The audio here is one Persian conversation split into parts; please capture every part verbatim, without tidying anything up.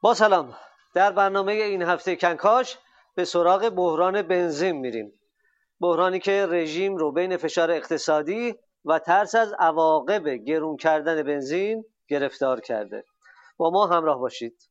با سلام. در برنامه این هفته کنکاش به سراغ بحران بنزین میریم. بحرانی که رژیم رو بین فشار اقتصادی و ترس از عواقب گرون کردن بنزین گرفتار کرده. با ما همراه باشید.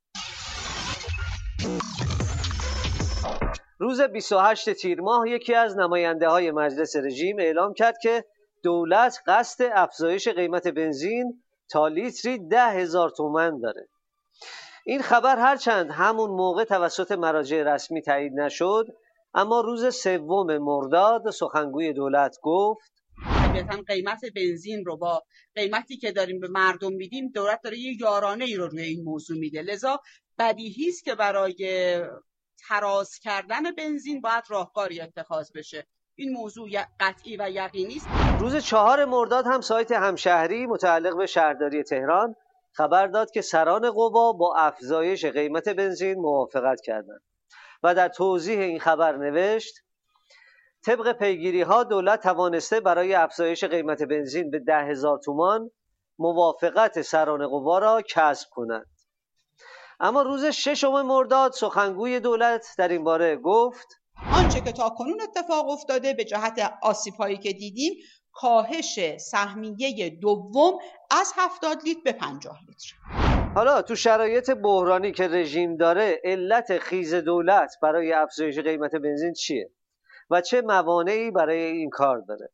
روز بیست و هشتم تیر ماه یکی از نماینده های مجلس رژیم اعلام کرد که دولت قصد افزایش قیمت بنزین تا لیتری ده هزار تومان داره. این خبر هرچند همون موقع توسط مراجع رسمی تایید نشد، اما روز سوم مرداد سخنگوی دولت گفت طبیعتاً قیمت بنزین رو با قیمتی که داریم به مردم میدیم، دولت داره یه یارانه ای رو روی این موضوع میده. لذا بدیهی است که برای تراز کردن بنزین باید راهکاری اتخاذ بشه. این موضوع قطعی و یقینی است. روز چهارم مرداد هم سایت همشهری متعلق به شهرداری تهران خبر داد که سران قوا با افزایش قیمت بنزین موافقت کردند و در توضیح این خبر نوشت طبق پیگیری ها دولت توانسته برای افزایش قیمت بنزین به ده هزار تومان موافقت سران قوا را کسب کند. اما روز ششم مرداد سخنگوی دولت در این باره گفت آنچه که تا کنون اتفاق افتاده به جهت آسیب‌هایی که دیدیم، کاهش سهمیه دوم از هفتاد لیتر به پنجاه لیتر. حالا تو شرایط بحرانی که رژیم داره، علت خیز دولت برای افزایش قیمت بنزین چیه و چه موانعی برای این کار داره؟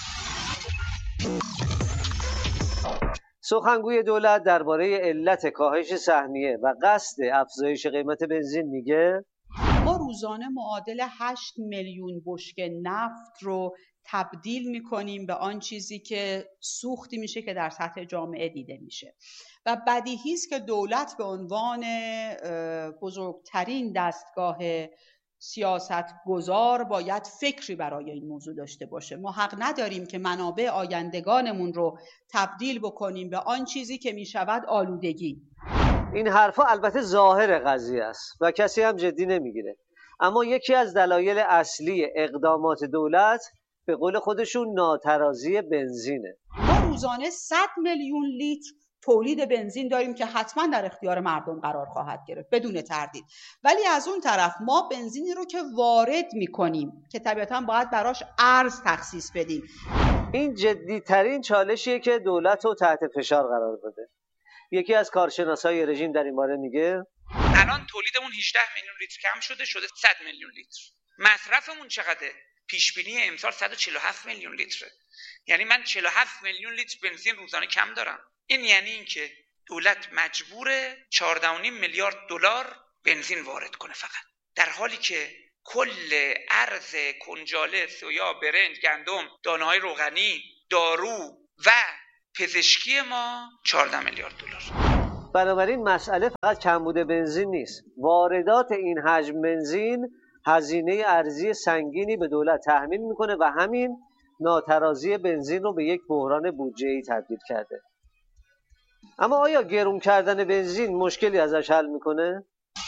سخنگوی دولت درباره علت کاهش سهمیه و قصد افزایش قیمت بنزین میگه ما روزانه معادل هشت میلیون بشکه نفت رو تبدیل میکنیم به آن چیزی که سوختی میشه که در سطح جامعه دیده میشه و بدیهی است که دولت به عنوان بزرگترین دستگاه سیاست گذار باید فکری برای این موضوع داشته باشه. ما حق نداریم که منابع آیندگانمون رو تبدیل بکنیم به آن چیزی که میشود آلودگی. این حرفا البته ظاهر قضیه است و کسی هم جدی نمیگیره، اما یکی از دلایل اصلی اقدامات دولت به قول خودشون ناترازی بنزینه. ما روزانه صد میلیون لیتر تولید بنزین داریم که حتما در اختیار مردم قرار خواهد گرفت بدون تردید، ولی از اون طرف ما بنزینی رو که وارد میکنیم که طبیعتا باید براش ارز تخصیص بدیم. این جدیترین چالشیه که دولت رو تحت فشار قرار داده. یکی از کارشناسای رژیم در این باره میگه الان تولیدمون هجده میلیون لیتر کم شده شده صد میلیون لیتر. مصرفمون چقدره؟ پیش بینی امسال صد و چهل و هفت میلیون لیتره. یعنی من چهل و هفت میلیون لیتر بنزین روزانه کم دارم. این یعنی اینکه دولت مجبوره چهارده و نیم میلیارد دلار بنزین وارد کنه فقط، در حالی که کل ارز کنجاله، سویا، برنج، گندم، دانه‌های روغنی، دارو و پزشکی ما چهارده میلیارد دلار. بنابراین مسئله فقط کمبود بنزین نیست. واردات این حجم بنزین هزینه ارزی سنگینی به دولت تحمیل میکنه و همین ناترازی بنزین رو به یک بحران بودجه‌ای تبدیل کرده. اما آیا گرون کردن بنزین مشکلی ازش حل میکنه؟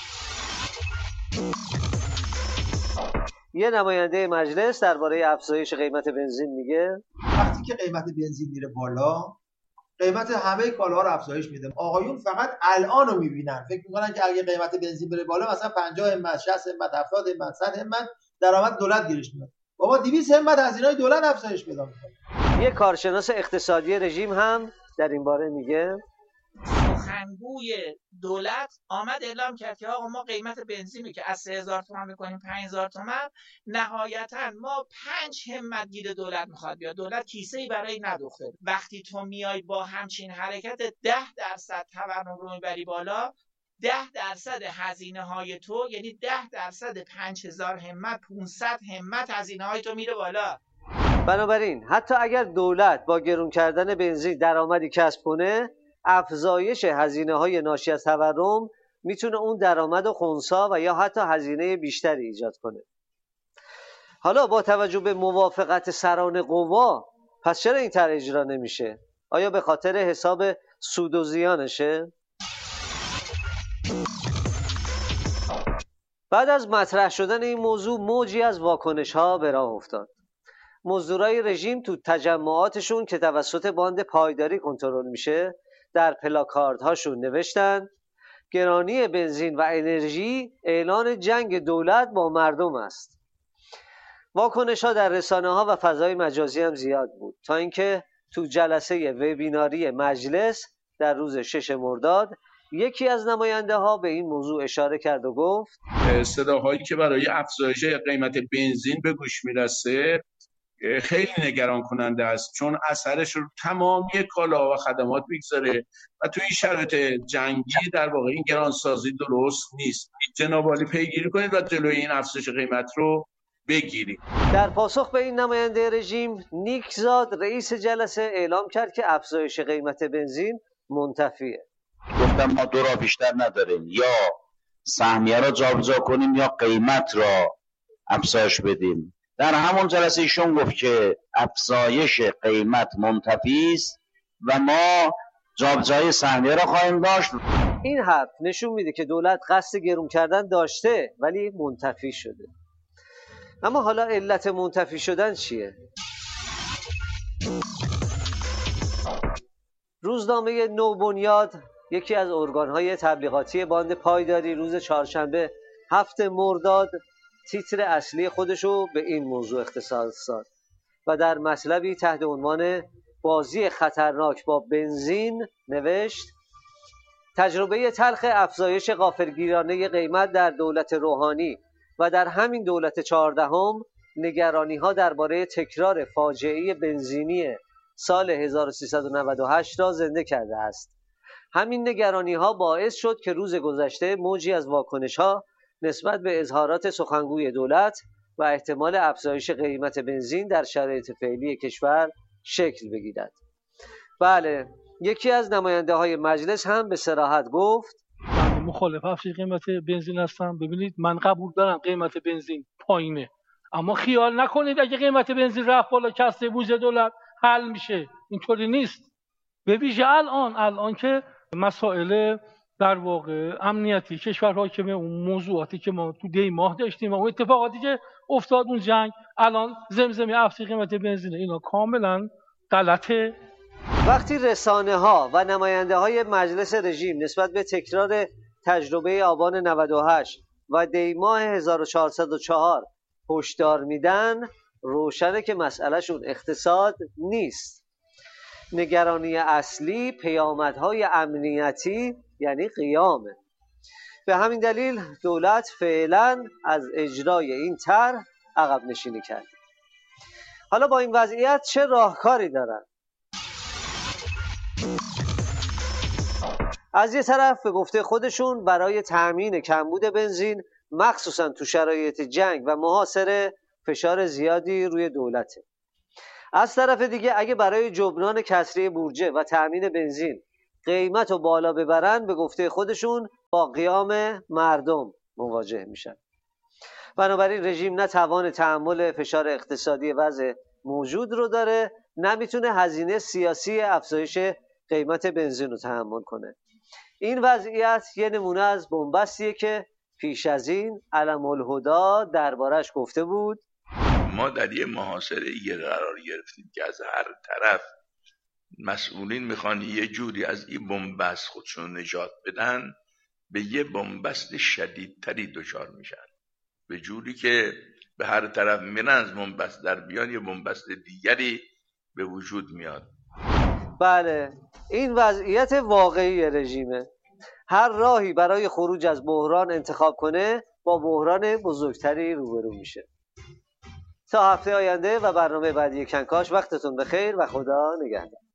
یه نماینده مجلس درباره افزایش قیمت بنزین میگه وقتی که قیمت بنزین میره بالا، قیمت همه کالاها رو افزایش میده. آقایون فقط الان رو میبینن، فکر میکنن که اگه قیمت بنزین بره بالا مثلا پنجاه همت، شصت همت، هفتاد همت، صد همت درآمد دولت گیرش میاد. بابا دویست همت هزینه‌های دولت افزایش پیدا میکنه. یک کارشناس اقتصادی رژیم هم در این باره میگه سخنگوی دولت آمد اعلام کرد که آقا ما قیمت بنزینی که از سه هزار تومان میکنیم پنج هزار تومان، نهایتا ما پنج همت گیر دولت میخواد بیاد. دولت کیسه‌ای برای ندوخته. وقتی تو میای با همچین حرکت ده درصد تورم رو میبری بالا، ده درصد هزینه های تو یعنی ده درصد پنج هزار همت، پانصد همت هزینه های تو میره بالا. بنابراین حتی اگر دولت با گرون کردن بنزین درآمدی کسب کنه، افزایش هزینه‌های ناشی از تورم میتونه اون درآمد رو خنثی و یا حتی هزینه بیشتری ایجاد کنه. حالا با توجه به موافقت سران قوا، پس چرا این طرح اجرا نمیشه؟ آیا به خاطر حساب سود و زیانشه؟ بعد از مطرح شدن این موضوع موجی از واکنش‌ها به راه افتاد. مزدورای رژیم تو تجمعاتشون که توسط باند پایداری کنترل میشه در پلاکاردهاشون نوشتن گرانی بنزین و انرژی اعلان جنگ دولت با مردم است. واکنش ها در رسانه ها و فضای مجازی هم زیاد بود تا اینکه تو جلسه وبیناری مجلس در روز شش مرداد یکی از نماینده ها به این موضوع اشاره کرد و گفت صداهایی که برای افزایش قیمت بنزین به گوش میرسه خیلی نگران کننده است، چون اثرش رو تمامی کالاها و خدمات میگذاره و توی این شرایط جنگی در واقع این گرانسازی درست نیست. جناب عالی پیگیری کنید و جلوی این افزایش قیمت رو بگیرید. در پاسخ به این نماینده رژیم، نیکزاد رئیس جلسه اعلام کرد که افزایش قیمت بنزین منتفیه. گفتم ما دو راه بیشتر نداریم، یا سهمیه را جابجا کنیم یا قیمت را افزایش بدیم. در همون جلسه ایشون گفت که افزایش قیمت منتفی است و ما جابجایی سهمیه را خواهیم داشت. این حرف نشون میده که دولت قصد گرون کردن داشته ولی منتفی شده. اما حالا علت منتفی شدن چیه؟ روزنامه نوبنیاد، یکی از ارگان‌های تبلیغاتی باند پایداری، روز چهارشنبه هفت مرداد تیتر اصلی خودشو به این موضوع اختصاص داد و در مطلبی تحت عنوان بازی خطرناک با بنزین نوشت: تجربه تلخ افزایش غافلگیرانه قیمت در دولت روحانی و در همین دولت چهاردهم نگرانی‌ها درباره تکرار فاجعه بنزینی سال هزار و سیصد و نود و هشت را زنده کرده است. همین نگرانی‌ها باعث شد که روز گذشته موجی از واکنش‌ها نسبت به اظهارات سخنگوی دولت و احتمال افزایش قیمت بنزین در شرایط فعلی کشور شکل بگیرد. بله، یکی از نماینده‌های مجلس هم به صراحت گفت من مخالف افزایش قیمت بنزین هستم. ببینید، من قبول دارم قیمت بنزین پایینه، اما خیال نکنید اگه قیمت بنزین رفت بالا کسر بودجه دولت حل میشه. اینطوری نیست. به ویژه الان الان که مسائل در واقع امنیتی کشور حاکمه، اون موضوعاتی که ما تو دی ماه داشتیم و اون اتفاقاتی که افتاد، اون جنگ، الان زمزمه افزایش قیمت بنزین، اینا کاملا غلطه. وقتی رسانه ها و نماینده های مجلس رژیم نسبت به تکرار تجربه آبان نود و هشت و دی ماه هزار و چهارصد و چهار هشدار میدن، روشنه که مسئلهشون اقتصاد نیست. نگرانی اصلی پیامدهای امنیتی یعنی قیامه. به همین دلیل دولت فعلا از اجرای این طرح عقب نشینی کرده. حالا با این وضعیت چه راهکاری دارن؟ از یه طرف به گفته خودشون برای تأمین کمبود بنزین، مخصوصا تو شرایط جنگ و محاصره، فشار زیادی روی دولته. از طرف دیگه اگه برای جبران کسری بودجه و تأمین بنزین قیمت رو بالا ببرن، به گفته خودشون با قیام مردم مواجه میشن. بنابراین رژیم نه توان تحمل فشار اقتصادی وضع موجود رو داره، نه میتونه هزینه سیاسی افزایش قیمت بنزین رو تحمل کنه. این وضعیت یه نمونه از بنبستیه که پیش از این علم الهدی دربارش گفته بود: ما در یه محاصره یه قرار گرفتیم که از هر طرف مسئولین میخوان یه جوری از این بنبست خودشون نجات بدن، به یه بنبست شدیدتری دچار میشن، به جوری که به هر طرف میرن از بنبست در بیان یه بنبست دیگری به وجود میاد. بله، این وضعیت واقعی رژیمه. هر راهی برای خروج از بحران انتخاب کنه، با بحران بزرگتری روبرو میشه. تا هفته آینده و برنامه بعدی کنکاش، وقتتون بخیر و خدا نگهدار.